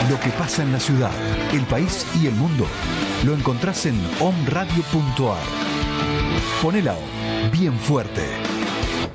Lo que pasa en la ciudad, el país y el mundo lo encontrás en omradio.ar. Poné la O bien fuerte.